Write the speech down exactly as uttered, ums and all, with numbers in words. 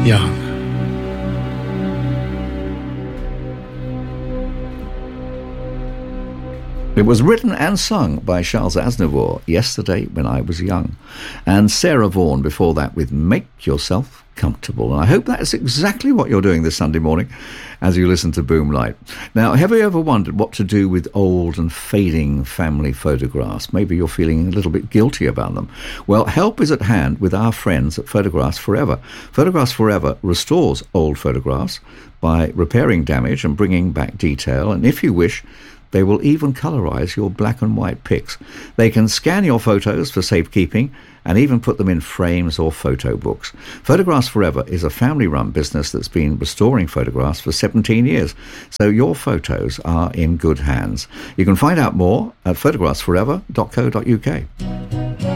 Young. It was written and sung by Charles Aznavour, Yesterday When I Was Young, and Sarah Vaughan before that with Make Yourself Comfortable. And I hope that's exactly what you're doing this Sunday morning as you listen to Boomlight. Now, have you ever wondered what to do with old and fading family photographs? Maybe you're feeling a little bit guilty about them. Well, help is at hand with our friends at Photographs Forever. Photographs Forever restores old photographs by repairing damage and bringing back detail, and if you wish, they will even colorize your black and white pics. They can scan your photos for safekeeping and even put them in frames or photo books. Photographs Forever is a family-run business that's been restoring photographs for seventeen years, so your photos are in good hands. You can find out more at photographs forever dot co dot uk.